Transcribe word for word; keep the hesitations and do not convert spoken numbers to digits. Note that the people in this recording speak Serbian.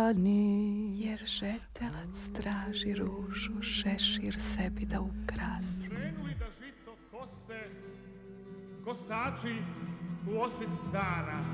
dlani. Jer žetelac traži ružu, šešir sebi da ukrasi. Krenuli da žito kose kosači u osvit dana.